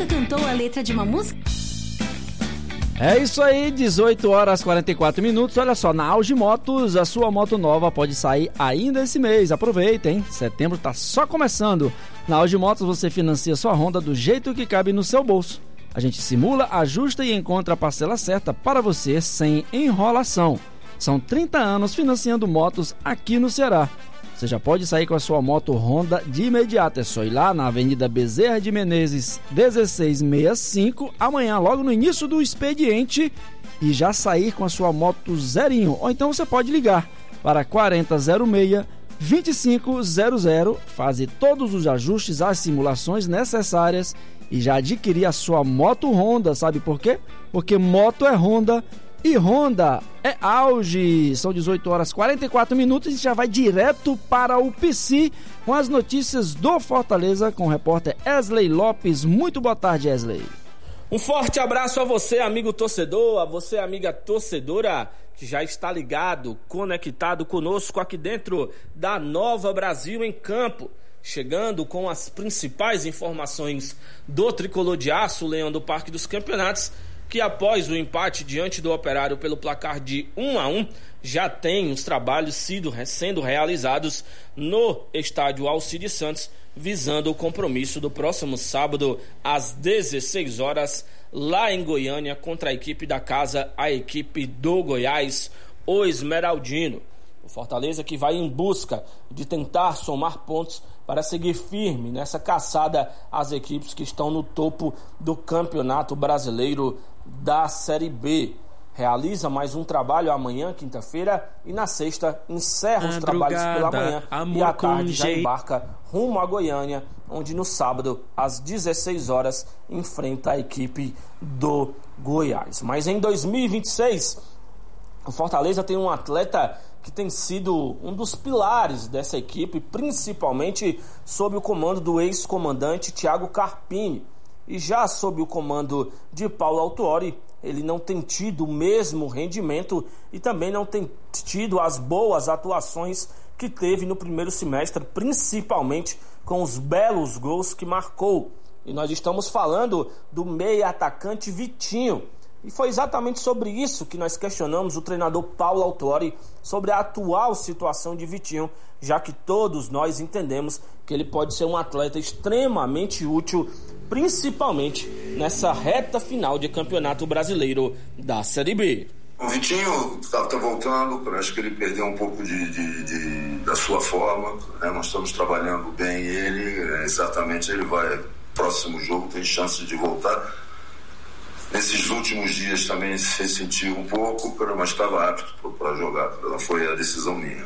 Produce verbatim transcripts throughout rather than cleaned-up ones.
Nunca cantou a letra de uma música? É isso aí, dezoito horas e quarenta e quatro minutos. Olha só, na Auge Motos, a sua moto nova pode sair ainda esse mês. Aproveita, hein? Setembro tá só começando. Na Auge Motos você financia sua Honda do jeito que cabe no seu bolso. A gente simula, ajusta e encontra a parcela certa para você sem enrolação. São trinta anos financiando motos aqui no Ceará. Você já pode sair com a sua moto Honda de imediato. É só ir lá na Avenida Bezerra de Menezes, dezesseis sessenta e cinco, amanhã, logo no início do expediente, e já sair com a sua moto zerinho. Ou então você pode ligar para quarenta zero seis, vinte e cinco zero zero, fazer todos os ajustes, as simulações necessárias e já adquirir a sua moto Honda. Sabe por quê? Porque moto é Honda e Honda é Auge. São dezoito horas e quarenta e quatro minutos e já vai direto para o P C com as notícias do Fortaleza com o repórter Esley Lopes. Muito boa tarde, Esley. Um forte abraço a você, amigo torcedor, a você, amiga torcedora, que já está ligado, conectado conosco aqui dentro da Nova Brasil em Campo. Chegando com as principais informações do Tricolor de Aço, Leão do Parque dos Campeonatos, que após o empate diante do Operário pelo placar de um a um, já tem os trabalhos sido, sendo realizados no estádio Alcides Santos, visando o compromisso do próximo sábado às dezesseis horas, lá em Goiânia, contra a equipe da casa, a equipe do Goiás, o Esmeraldino. O Fortaleza que vai em busca de tentar somar pontos para seguir firme nessa caçada às equipes que estão no topo do Campeonato Brasileiro da Série B. Realiza mais um trabalho amanhã, quinta-feira, e na sexta encerra os trabalhos pela manhã e à tarde já embarca rumo a Goiânia, onde no sábado, às dezesseis horas, enfrenta a equipe do Goiás. Mas em dois mil e vinte e seis, o Fortaleza tem um atleta que tem sido um dos pilares dessa equipe, principalmente sob o comando do ex-comandante Thiago Carpini. E já sob o comando de Paulo Autuori, ele não tem tido o mesmo rendimento e também não tem tido as boas atuações que teve no primeiro semestre, principalmente com os belos gols que marcou. E nós estamos falando do meia atacante Vitinho. E foi exatamente sobre isso que nós questionamos o treinador Paulo Autuori, sobre a atual situação de Vitinho, já que todos nós entendemos que ele pode ser um atleta extremamente útil, principalmente nessa reta final de Campeonato Brasileiro da Série B. O Vitinho está tá voltando, acho que ele perdeu um pouco de, de, de, da sua forma, né? Nós estamos trabalhando bem ele, exatamente ele vai, próximo jogo tem chance de voltar. Nesses últimos dias também se sentiu um pouco, mas estava apto para jogar, não foi a decisão minha.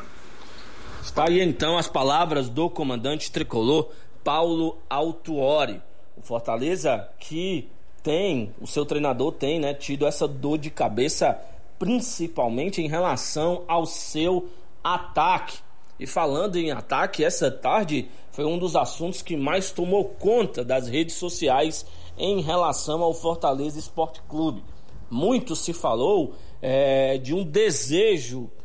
Está aí então as palavras do comandante tricolor Paulo Autuori. O Fortaleza que tem, o seu treinador tem, né, tido essa dor de cabeça, principalmente em relação ao seu ataque. E falando em ataque, essa tarde foi um dos assuntos que mais tomou conta das redes sociais em relação ao Fortaleza Esporte Clube. Muito se falou é, de um desejo